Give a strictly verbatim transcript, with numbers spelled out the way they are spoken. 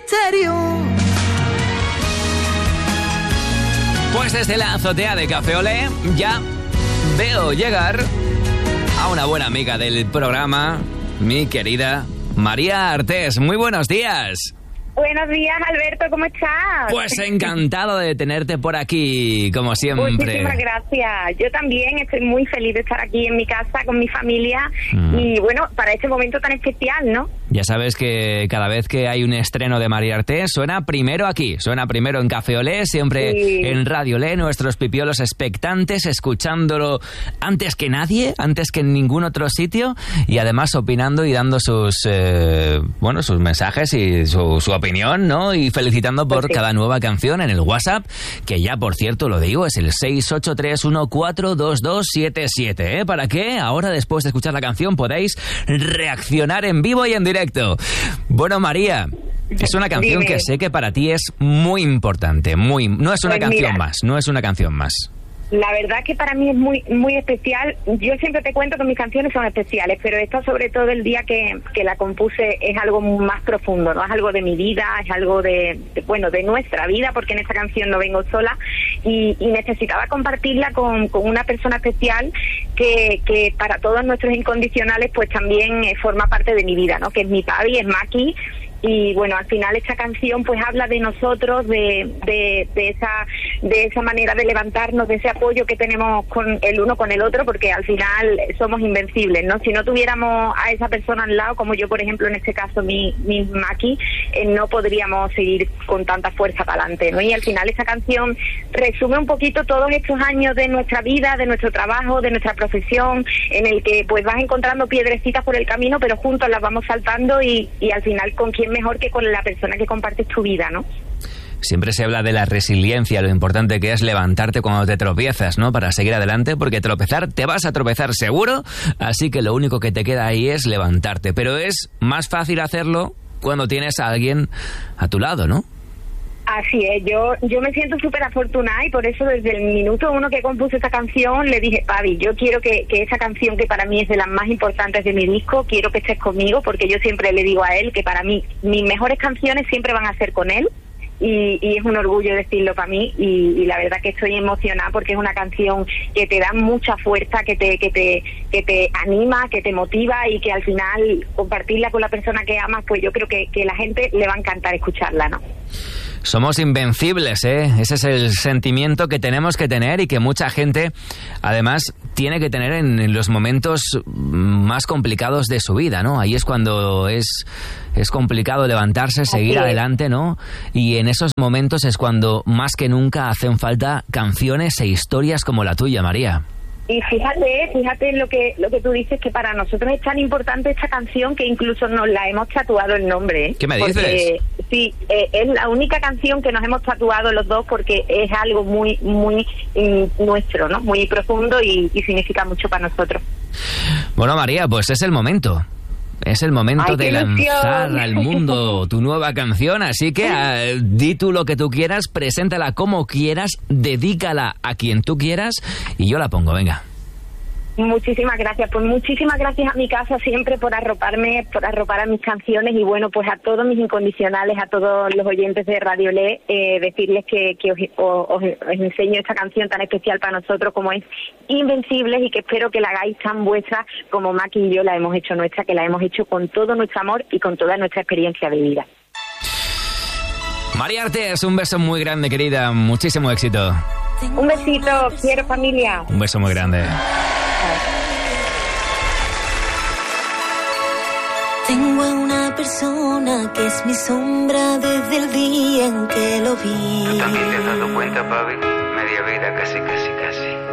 misterio. Pues desde la azotea de Café Olé ya veo llegar a una buena amiga del programa, mi querida María Artés. Muy buenos días. Buenos días, Alberto, ¿cómo estás? Pues encantado de tenerte por aquí, como siempre. Muchísimas gracias. Yo también estoy muy feliz de estar aquí en mi casa con mi familia mm. y bueno, para este momento tan especial, ¿no? Ya sabes que cada vez que hay un estreno de María Artés suena primero aquí, suena primero en Café Olé, siempre sí. En Radio Olé, nuestros pipiolos expectantes, escuchándolo antes que nadie, antes que en ningún otro sitio y además opinando y dando sus, eh, bueno, sus mensajes y su, su opinión, ¿no? Y felicitando por sí. cada nueva canción en el WhatsApp, que ya, por cierto, lo digo, es el seis ocho tres uno cuatro dos dos siete siete, ¿eh? Para que ahora, después de escuchar la canción, podáis reaccionar en vivo y en directo. Bueno, María, es una canción Dime. que sé que para ti es muy importante, muy, no es una pues canción mira. más, no es una canción más. La verdad que para mí es muy muy especial. Yo siempre te cuento que mis canciones son especiales, pero esta, sobre todo el día que, que la compuse, es algo más profundo, no es algo de mi vida, es algo de, de bueno, de nuestra vida, porque en esta canción no vengo sola y, y necesitaba compartirla con, con una persona especial que, que para todos nuestros incondicionales pues también eh, forma parte de mi vida, ¿no? Que es mi papi, es Maki. Y bueno, al final esta canción pues habla de nosotros, de, de, de esa de esa manera de levantarnos, de ese apoyo que tenemos con el uno con el otro, porque al final somos invencibles, ¿no? Si no tuviéramos a esa persona al lado, como yo, por ejemplo, en este caso, mi, mi Maki, eh, no podríamos seguir con tanta fuerza para adelante, ¿no? Y al final esa canción resume un poquito todos estos años de nuestra vida, de nuestro trabajo, de nuestra profesión, en el que pues vas encontrando piedrecitas por el camino, pero juntos las vamos saltando y, y al final con quién mejor que con la persona que compartes tu vida, ¿no? Siempre se habla de la resiliencia, lo importante que es levantarte cuando te tropiezas, ¿no? Para seguir adelante, porque tropezar, te vas a tropezar seguro, así que lo único que te queda ahí es levantarte. Pero es más fácil hacerlo cuando tienes a alguien a tu lado, ¿no? Así es, yo yo me siento súper afortunada y por eso desde el minuto uno que compuse esta canción le dije, Pavi, yo quiero que, que esa canción que para mí es de las más importantes de mi disco, quiero que estés conmigo, porque yo siempre le digo a él que para mí mis mejores canciones siempre van a ser con él y, y es un orgullo decirlo para mí y, y la verdad que estoy emocionada porque es una canción que te da mucha fuerza, que te que te que te anima, que te motiva y que al final compartirla con la persona que amas, pues yo creo que, que la gente le va a encantar escucharla, ¿no? Somos invencibles, ¿eh? Ese es el sentimiento que tenemos que tener y que mucha gente, además, tiene que tener en los momentos más complicados de su vida, ¿no? Ahí es cuando es, es complicado levantarse, seguir okay. adelante, ¿no? Y en esos momentos es cuando más que nunca hacen falta canciones e historias como la tuya, María. Y fíjate, fíjate lo que lo que tú dices, que para nosotros es tan importante esta canción que incluso nos la hemos tatuado el nombre, ¿eh? ¿Qué me dices? Porque, sí, eh, es la única canción que nos hemos tatuado los dos porque es algo muy muy mm, nuestro, ¿no? Muy profundo y, y significa mucho para nosotros. Bueno, María, pues es el momento. Es el momento Ay, de lanzar al mundo tu nueva canción, así que uh, di tú lo que tú quieras, preséntala como quieras, dedícala a quien tú quieras y yo la pongo, venga. Muchísimas gracias, pues muchísimas gracias a mi casa siempre por arroparme, por arropar a mis canciones y bueno, pues a todos mis incondicionales, a todos los oyentes de Radio Olé, eh, decirles que, que os, os, os enseño esta canción tan especial para nosotros como es Invencibles y que espero que la hagáis tan vuestra como Maki y yo la hemos hecho nuestra, que la hemos hecho con todo nuestro amor y con toda nuestra experiencia de vida. María Artés, un beso muy grande, querida, muchísimo éxito. Un besito, quiero familia. Un beso muy grande. Tengo a una persona que es mi sombra desde el día en que lo vi. ¿Tú también te has dado cuenta, Pavi? Media vida, casi, casi, casi.